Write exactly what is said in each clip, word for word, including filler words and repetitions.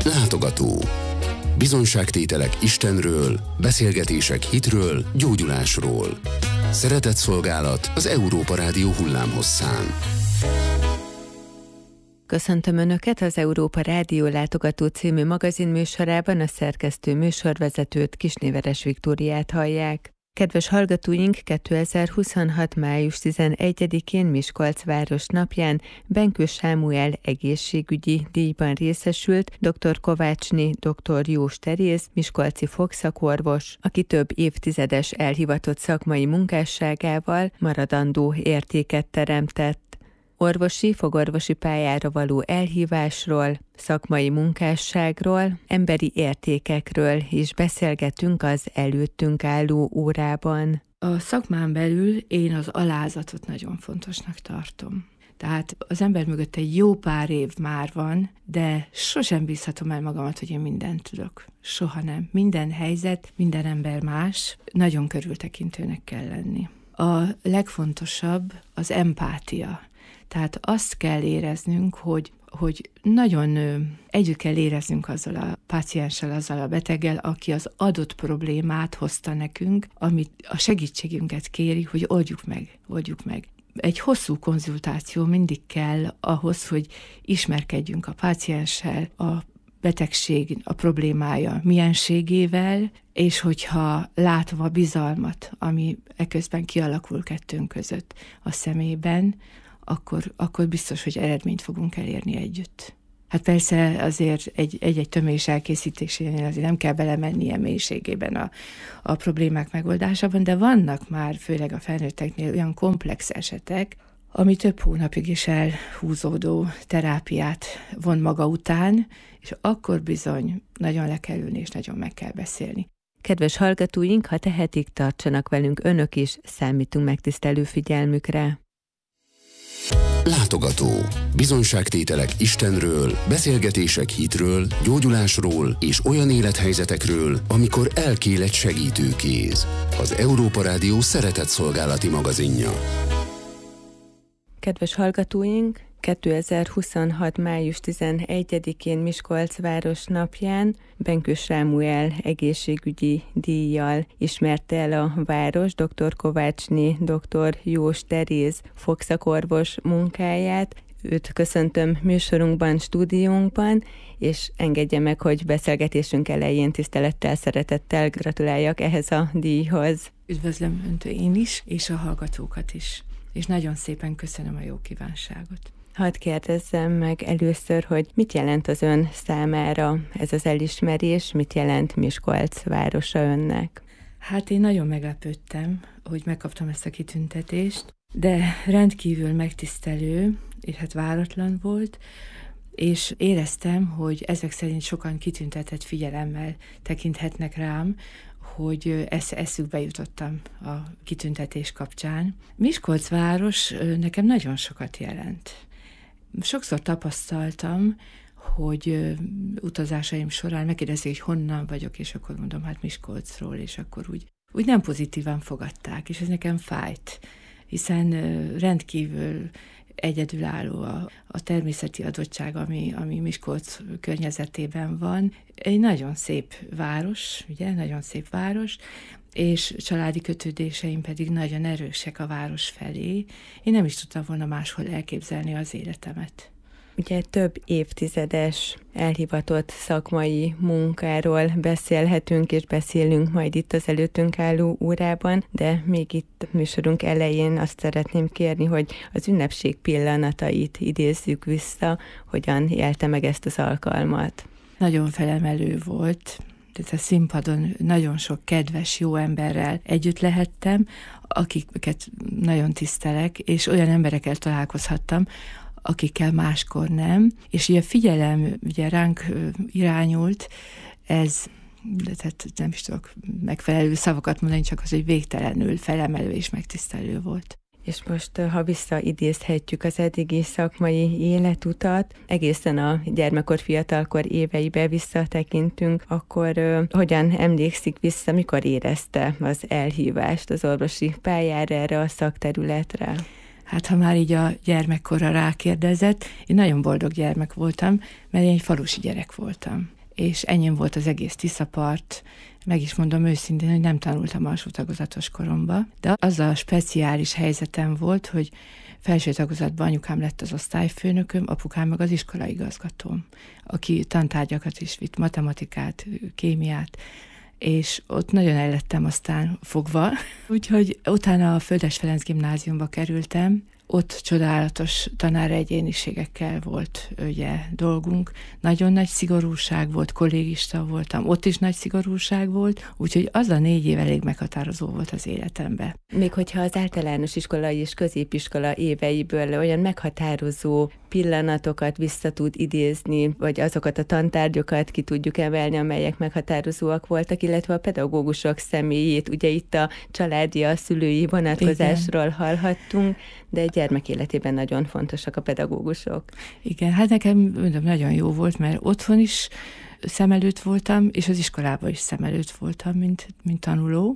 Látogató. Bizonyságtételek Istenről, beszélgetések hitről, gyógyulásról. Szeretetszolgálat az Európa Rádió hullámhosszán. Köszöntöm Önöket az Európa Rádió Látogató című magazin műsorában, a szerkesztő műsorvezetőt, Kisnéveres Viktóriát hallják. Kedves hallgatóink, kétezer-huszonhat. május tizenegyedikén Miskolc város napján Benkő Sámuel egészségügyi díjban részesült dr. Kovácsné dr. Jós Teréz, miskolci fogszakorvos, aki több évtizedes elhivatott szakmai munkásságával maradandó értéket teremtett. Orvosi, fogorvosi pályára való elhívásról, szakmai munkásságról, emberi értékekről is beszélgetünk az előttünk álló órában. A szakmán belül én az alázatot nagyon fontosnak tartom. Tehát az ember mögött egy jó pár év már van, de sosem bízhatom el magamat, hogy én mindent tudok. Soha nem. Minden helyzet, minden ember más, nagyon körültekintőnek kell lenni. A legfontosabb az empátia. Tehát azt kell éreznünk, hogy, hogy nagyon együtt kell éreznünk azzal a pácienssel, azzal a beteggel, aki az adott problémát hozta nekünk, amit a segítségünket kéri, hogy oldjuk meg, oldjuk meg. Egy hosszú konzultáció mindig kell ahhoz, hogy ismerkedjünk a pácienssel, a betegség, a problémája mienségével, és hogyha látva a bizalmat, ami eközben kialakul kettőnk között a szemében, Akkor, akkor biztos, hogy eredményt fogunk elérni együtt. Hát persze azért egy-egy tömés elkészítésénél azért nem kell belemennie mélységében a, a problémák megoldásában, de vannak már, főleg a felnőtteknél olyan komplex esetek, ami több hónapig is elhúzódó terápiát von maga után, és akkor bizony nagyon le kell ülni, és nagyon meg kell beszélni. Kedves hallgatóink, ha tehetik, tartsanak velünk önök is, számítunk megtisztelő figyelmükre. Látogató. Bizonyságtételek Istenről, beszélgetések hitről, gyógyulásról és olyan élethelyzetekről, amikor elkél egy segítőkéz. Az Európa Rádió szeretetszolgálati magazinja. Kedves hallgatóink, kétezer-huszonhat. május tizenegyedikén Miskolc város napján Benkő Sámuel egészségügyi díjjal ismerte el a város dr. Kovácsné dr. Jós Teréz fogszakorvos munkáját. Őt köszöntöm műsorunkban, stúdiónkban, és engedje meg, hogy beszélgetésünk elején tisztelettel, szeretettel gratuláljak ehhez a díjhoz. Üdvözlöm Önt én is, és a hallgatókat is, és nagyon szépen köszönöm a jó kívánságot. Hadd kérdezzem meg először, hogy mit jelent az ön számára ez az elismerés, mit jelent Miskolc városa önnek? Hát én nagyon meglepődtem, hogy megkaptam ezt a kitüntetést, de rendkívül megtisztelő, és hát váratlan volt, és éreztem, hogy ezek szerint sokan kitüntetett figyelemmel tekinthetnek rám, hogy esz- eszükbe jutottam a kitüntetés kapcsán. Miskolc város nekem nagyon sokat jelent. Sokszor tapasztaltam, hogy utazásaim során megkérdezik, hogy honnan vagyok, és akkor mondom, hát Miskolcról, és akkor úgy, úgy nem pozitívan fogadták, és ez nekem fájt, hiszen rendkívül egyedülálló a, a természeti adottság, ami, ami Miskolc környezetében van. Egy nagyon szép város, ugye, nagyon szép város, és családi kötődéseim pedig nagyon erősek a város felé. Én nem is tudtam volna máshol elképzelni az életemet. Ugye több évtizedes elhivatott szakmai munkáról beszélhetünk, és beszélünk majd itt az előttünk álló órában, de még itt műsorunk elején azt szeretném kérni, hogy az ünnepség pillanatait idézzük vissza, hogyan élte meg ezt az alkalmat. Nagyon felemelő volt. Tehát a színpadon nagyon sok kedves, jó emberrel együtt lehettem, akiket nagyon tisztelek, és olyan emberekkel találkozhattam, akikkel máskor nem, és ugye a figyelem ugye ránk irányult, ez, tehát nem is tudok megfelelő szavakat mondani, csak az, hogy végtelenül felemelő és megtisztelő volt. És most, ha visszaidézhetjük az eddigi szakmai életutat, egészen a gyermekkor, fiatalkor éveibe visszatekintünk, akkor uh, hogyan emlékszik vissza, mikor érezte az elhívást az orvosi pályára, erre a szakterületre? Hát ha már így a gyermekkorra rákérdezett, én nagyon boldog gyermek voltam, mert én egy falusi gyerek voltam. És enyém volt az egész Tiszapart, meg is mondom őszintén, hogy nem tanultam alsó tagozatos koromba, de az a speciális helyzetem volt, hogy felső tagozatban anyukám lett az osztályfőnököm, apukám meg az iskolaigazgatóm, aki tantárgyakat is vitt, matematikát, kémiát, és ott nagyon el lettem aztán fogva. Úgyhogy utána a Földes Ferenc gimnáziumba kerültem, ott csodálatos tanáregyéniségekkel volt ugye dolgunk, nagyon nagy szigorúság volt, kollégista voltam, ott is nagy szigorúság volt, úgyhogy az a négy év elég meghatározó volt az életemben. Még hogyha az általános iskolai és középiskola éveiből olyan meghatározó pillanatokat vissza tud idézni, vagy azokat a tantárgyokat ki tudjuk emelni, amelyek meghatározóak voltak, illetve a pedagógusok személyét, ugye itt a családi, a szülői vonatkozásról igen. hallhattunk, de egy gyermek életében nagyon fontosak a pedagógusok. Igen, hát nekem mondom, nagyon jó volt, mert otthon is szem előtt voltam, és az iskolában is szem előtt voltam, mint, mint tanuló,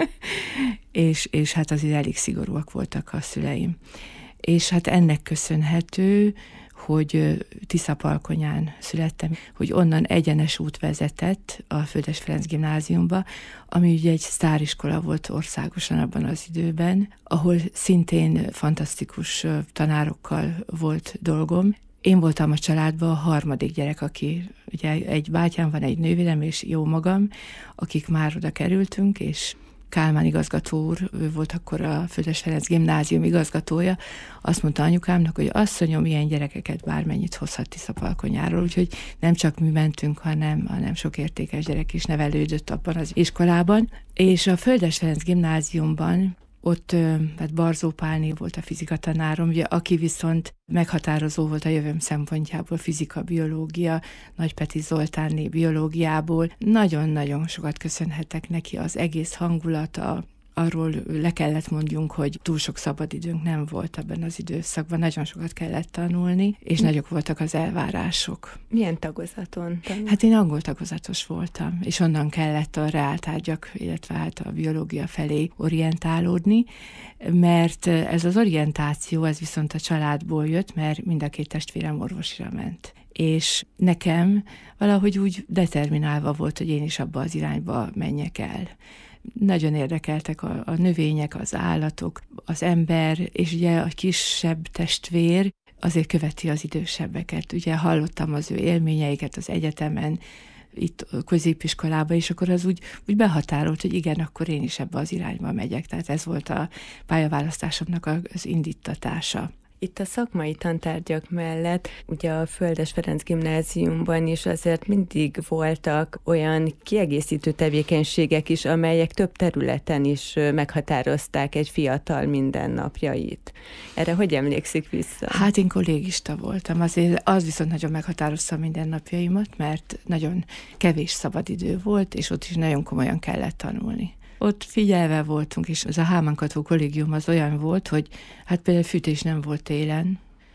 és, és hát azért elég szigorúak voltak a szüleim. És hát ennek köszönhető, hogy Tiszapalkonyán születtem, hogy onnan egyenes út vezetett a Földes Ferenc gimnáziumba, ami ugye egy sztáriskola volt országosan abban az időben, ahol szintén fantasztikus tanárokkal volt dolgom. Én voltam a családban a harmadik gyerek, aki, ugye egy bátyám van, egy nővérem, és jó magam, akik már oda kerültünk, és Kálmán igazgató úr, ő volt akkor a Földes Ferenc gimnázium igazgatója, azt mondta anyukámnak, hogy asszonyom, ilyen gyerekeket bármennyit hozhat Tiszapalkonyáról, úgyhogy nem csak mi mentünk, hanem, hanem sok értékes gyerek is nevelődött abban az iskolában. És a Földes Ferenc gimnáziumban ott hát Barzó Pálné volt a fizikatanárom, ugye, aki viszont meghatározó volt a jövőm szempontjából, fizika, biológia, Nagy Peti Zoltánné biológiából. Nagyon-nagyon sokat köszönhetek neki, az egész hangulata, arról le kellett mondjunk, hogy túl sok szabadidőnk nem volt ebben az időszakban, nagyon sokat kellett tanulni, és hm. nagyok voltak az elvárások. Milyen tagozaton tanult? Hát én angol tagozatos voltam, és onnan kellett a reáltárgyak, illetve hát a biológia felé orientálódni, mert ez az orientáció, ez viszont a családból jött, mert mind a két testvérem orvosira ment. És nekem valahogy úgy determinálva volt, hogy én is abba az irányba menjek el. Nagyon érdekeltek a, a növények, az állatok, az ember, és ugye a kisebb testvér azért követi az idősebbeket. Ugye hallottam az ő élményeiket az egyetemen, itt a középiskolában, és akkor az úgy, úgy behatárolt, hogy igen, akkor én is ebbe az irányba megyek. Tehát ez volt a pályaválasztásomnak az indítatása. Itt a szakmai tantárgyak mellett, ugye a Földes Ferenc gimnáziumban is azért mindig voltak olyan kiegészítő tevékenységek is, amelyek több területen is meghatározták egy fiatal mindennapjait. Erre hogy emlékszik vissza? Hát én kollégista voltam, azért az viszont nagyon meghatározta mindennapjaimat, mert nagyon kevés szabadidő volt, és ott is nagyon komolyan kellett tanulni. Ott figyelve voltunk, és az a Hámán-Kathó kollégium az olyan volt, hogy hát például fűtés nem volt télen,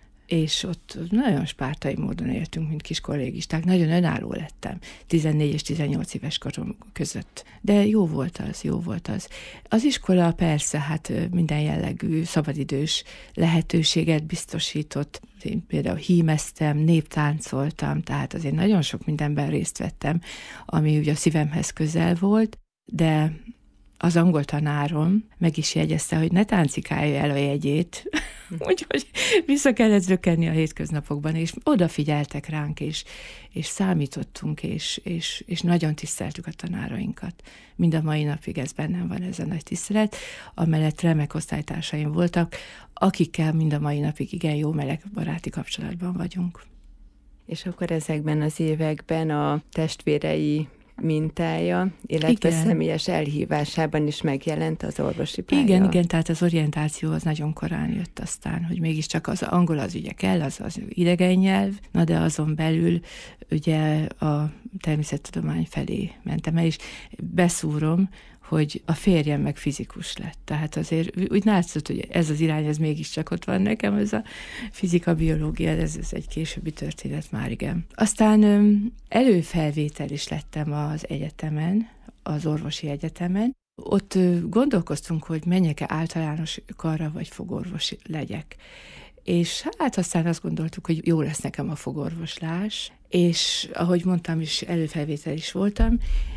és ott nagyon spártai módon éltünk, mint kis kollégisták. Nagyon önálló lettem, tizennégy és tizennyolc éves korom között. De jó volt az, jó volt az. Az iskola persze, hát minden jellegű szabadidős lehetőséget biztosított. Én például hímeztem, néptáncoltam, tehát azért nagyon sok mindenben részt vettem, ami ugye a szívemhez közel volt, de az angol tanárom meg is jegyezte, hogy ne táncikálja el a jegyét, úgyhogy vissza kellett zökkenni a hétköznapokban, és odafigyeltek ránk, és, és számítottunk, és, és, és nagyon tiszteltük a tanárainkat. Mind a mai napig ez bennem van, ez a nagy tisztelet, amellett remek osztálytársaim voltak, akikkel mind a mai napig igen jó meleg baráti kapcsolatban vagyunk. És akkor ezekben az években a testvérei mintája, illetve igen. személyes elhívásában is megjelent az orvosi pálya. Igen, igen, tehát az orientáció az nagyon korán jött aztán, hogy mégiscsak az angol az ugye kell, az az idegen nyelv, na de azon belül ugye a természettudomány felé mentem el, és beszúrom, hogy a férjem meg fizikus lett. Tehát azért úgy látszott, hogy ez az irány, ez mégiscsak ott van nekem, ez a fizika, biológia, ez, ez egy későbbi történet már, igen. Aztán előfelvétel is lettem az egyetemen, az orvosi egyetemen. Ott gondolkoztunk, hogy menjek-e általános karra, vagy fogorvos legyek. És hát aztán azt gondoltuk, hogy jó lesz nekem a fogorvoslás, és ahogy mondtam is, előfelvétel is voltam,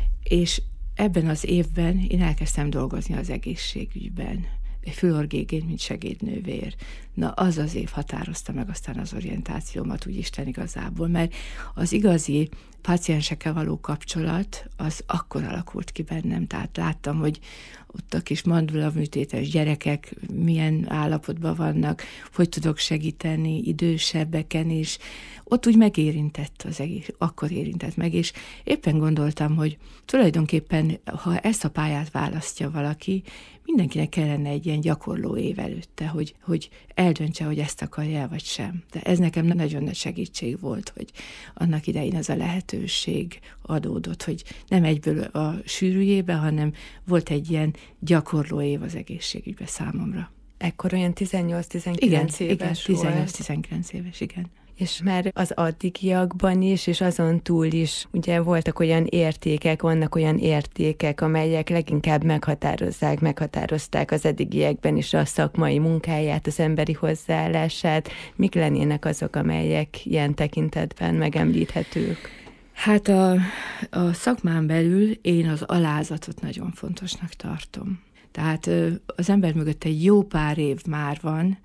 és ebben az évben én elkezdtem dolgozni az egészségügyben, fülorgégén, mint segédnővér. Na, az az év határozta meg aztán az orientációmat, úgy Isten igazából, mert az igazi páciensekkel való kapcsolat az akkor alakult ki bennem, tehát láttam, hogy ott a kis mandulaműtétes gyerekek milyen állapotban vannak, hogy tudok segíteni idősebbeken is. Ott úgy megérintett az egész, akkor érintett meg, és éppen gondoltam, hogy tulajdonképpen, ha ezt a pályát választja valaki, mindenkinek kellene egy ilyen gyakorló év előtte, hogy, hogy eldöntse, hogy ezt akarja, vagy sem. De ez nekem nagyon nagy segítség volt, hogy annak idején ez a lehetőség adódott, hogy nem egyből a sűrűjébe, hanem volt egy ilyen gyakorló év az egészségügyben számomra. Ekkor olyan tizennyolc-tizenkilenc éves igen, tizennyolc-tizenkilenc éves, igen. És már az addigiakban is, és azon túl is, ugye voltak olyan értékek, vannak olyan értékek, amelyek leginkább meghatározzák, meghatározták az eddigiekben is a szakmai munkáját, az emberi hozzáállását. Mik lennének azok, amelyek ilyen tekintetben megemlíthetők? Hát a, a szakmán belül én az alázatot nagyon fontosnak tartom. Tehát az ember mögött egy jó pár év már van,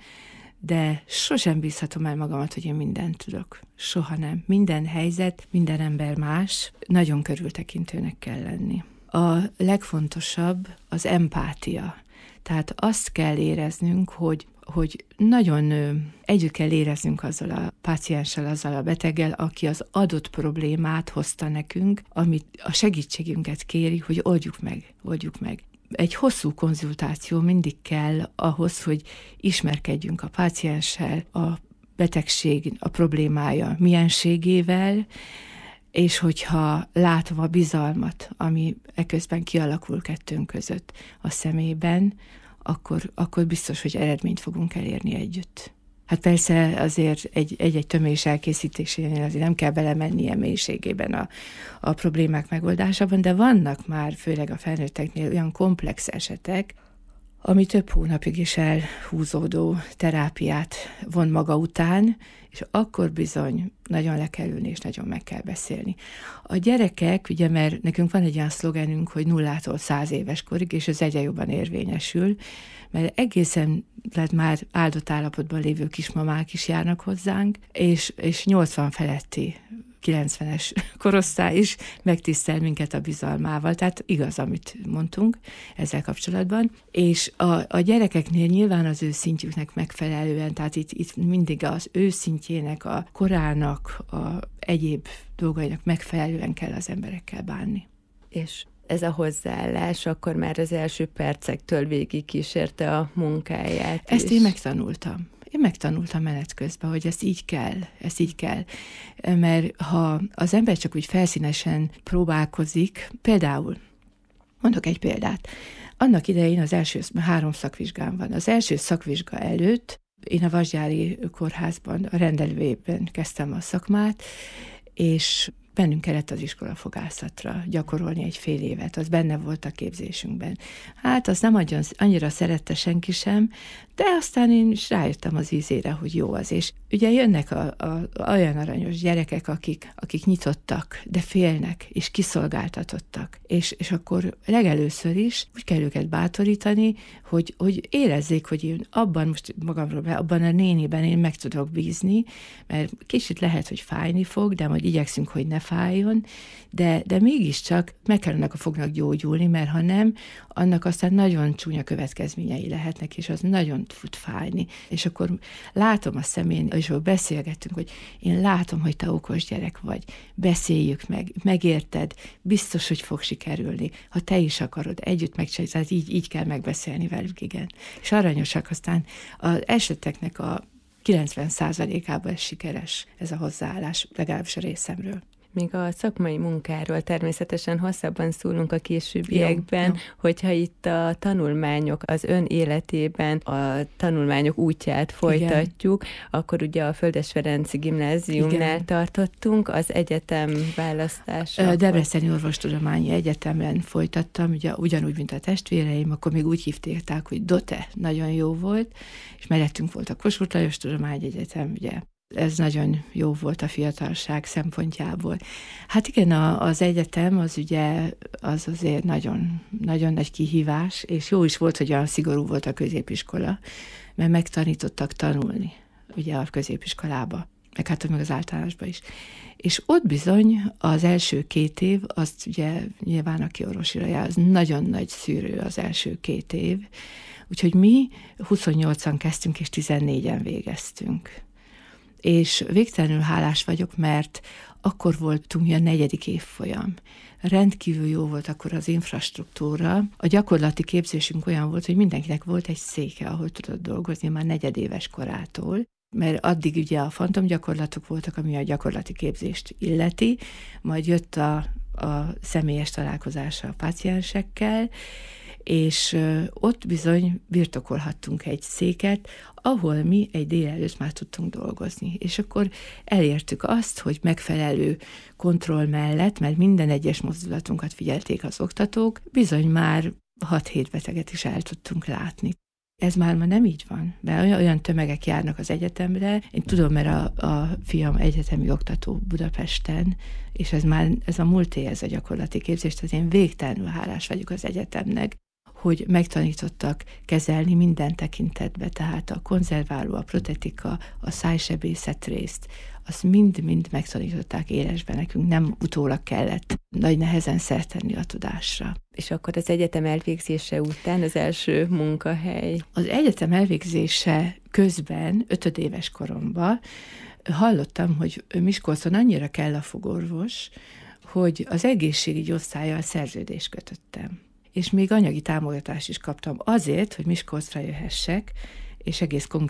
de sosem bízhatom el magamat, hogy én mindent tudok. Soha nem. Minden helyzet, minden ember más, nagyon körültekintőnek kell lenni. A legfontosabb az empátia. Tehát azt kell éreznünk, hogy, hogy nagyon együtt kell éreznünk azzal a pácienssel, azzal a beteggel, aki az adott problémát hozta nekünk, amit a segítségünket kéri, hogy oldjuk meg, oldjuk meg. Egy hosszú konzultáció mindig kell ahhoz, hogy ismerkedjünk a pácienssel, a betegség, a problémája mienségével, és hogyha látom a bizalmat, ami eközben kialakul kettőnk között a szemében, akkor, akkor biztos, hogy eredményt fogunk elérni együtt. Hát persze azért egy-egy tömés elkészítésénél azért nem kell belemenni ilyen mélységében a, a problémák megoldásában, de vannak már, főleg a felnőtteknél olyan komplex esetek, ami több hónapig is elhúzódó terápiát von maga után, és akkor bizony nagyon le kell ülni, és nagyon meg kell beszélni. A gyerekek, ugye, mert nekünk van egy olyan szlogenünk, hogy nullától száz éves korig, és ez egyre jobban érvényesül, mert egészen, tehát már áldott állapotban lévő kismamák is járnak hozzánk, és, és nyolcvan feletti kilencvenes korosztály is megtisztel minket a bizalmával, tehát igaz, amit mondtunk ezzel kapcsolatban, és a, a gyerekeknél nyilván az ő szintjüknek megfelelően, tehát itt, itt mindig az ő szintjének, a korának, a egyéb dolgainak megfelelően kell az emberekkel bánni. És ez a hozzáállás akkor már az első percektől végig kísérte a munkáját. Ezt is. én megtanultam. Én megtanultam menet közben, hogy ezt így kell, ezt így kell. Mert ha az ember csak úgy felszínesen próbálkozik, például, mondok egy példát, annak idején az első, három szakvizsgám van. Az első szakvizsga előtt én a Vasgyári Kórházban, a rendelőében kezdtem a szakmát, és bennünk kellett az iskolafogászatra gyakorolni egy fél évet, az benne volt a képzésünkben. Hát azt nem annyira szerette senki sem, de aztán én is rájöttem az ízére, hogy jó az. És ugye jönnek a, a, olyan aranyos gyerekek, akik, akik nyitottak, de félnek, és kiszolgáltatottak. És, és akkor legelőször is úgy kell őket bátorítani, hogy, hogy érezzék, hogy én abban, most magamról, abban a néniben én meg tudok bízni, mert kicsit lehet, hogy fájni fog, de majd igyekszünk, hogy ne fájjon, de, de mégiscsak meg kell annak a fognak gyógyulni, mert ha nem, annak aztán nagyon csúnya következményei lehetnek, és az nagyon fut fájni. És akkor látom a szemén, és akkor beszélgettünk, hogy én látom, hogy te okos gyerek vagy, beszéljük meg, megérted, biztos, hogy fog sikerülni. Ha te is akarod, együtt megcsinálni, tehát így, így kell megbeszélni velük, igen. És aranyosak, aztán az eseteknek a kilencven százalékában ez sikeres, ez a hozzáállás, legalábbis a részemről. Még a szakmai munkáról természetesen hosszabban szólunk a későbbiekben, jó, jó. Hogyha itt a tanulmányok az ön életében a tanulmányok útját folytatjuk, igen. akkor ugye a Földes Ferenczy Gimnáziumnál igen. tartottunk, az egyetem választása. Debreceni Orvostudományi Egyetemen folytattam, ugye ugyanúgy, mint a testvéreim, akkor még úgy hívták, hogy DOTE, nagyon jó volt, és mellettünk volt a Kossuth Lajos Tudományegyetem, ugye. Ez nagyon jó volt a fiatalság szempontjából. Hát igen, a, az egyetem az ugye az azért nagyon, nagyon nagy kihívás, és jó is volt, hogy olyan szigorú volt a középiskola, mert megtanítottak tanulni ugye a középiskolába, meg hát meg az általánosba is. És ott bizony az első két év, azt ugye nyilván aki orvosira jár, az nagyon nagy szűrő az első két év, úgyhogy mi huszonnyolcan kezdtünk, és tizennégyen végeztünk. És végtelenül hálás vagyok, mert akkor voltunk a negyedik évfolyam. Rendkívül jó volt akkor az infrastruktúra. A gyakorlati képzésünk olyan volt, hogy mindenkinek volt egy széke, ahol tudott dolgozni már negyedéves korától, mert addig ugye a fantomgyakorlatok voltak, ami a gyakorlati képzést illeti, majd jött a, a személyes találkozása a páciensekkel, és ott bizony birtokolhattunk egy széket, ahol mi egy délelőtt már tudtunk dolgozni. És akkor elértük azt, hogy megfelelő kontroll mellett, mert minden egyes mozdulatunkat figyelték az oktatók, bizony már hat-hét beteget is el tudtunk látni. Ez már ma nem így van, mert olyan tömegek járnak az egyetemre. Én tudom, mert a, a fiam egyetemi oktató Budapesten, és ez már ez a múlté, ez a gyakorlati képzés, tehát én végtelenül hálás vagyok az egyetemnek, hogy megtanítottak kezelni minden tekintetbe, tehát a konzerváló, a protetika, a szájsebészet részt, azt mind-mind megtanították élesben nekünk, nem utólag kellett nagy nehezen szert tenni a tudásra. És akkor az egyetem elvégzése után az első munkahely? Az egyetem elvégzése közben, ötödéves koromban hallottam, hogy Miskolcon annyira kell a fogorvos, hogy az egészségügyi osztállyal szerződést kötöttem. És még anyagi támogatást is kaptam azért, hogy Miskolcra jöhessek, és egész konkrét